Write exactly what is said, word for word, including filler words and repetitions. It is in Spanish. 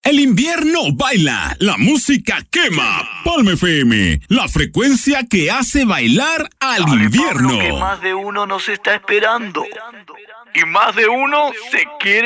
El invierno baila, la música quema. Palma F M, la frecuencia que hace bailar al Dale, invierno. Pablo, que más de uno nos está esperando. Y más de uno se quiere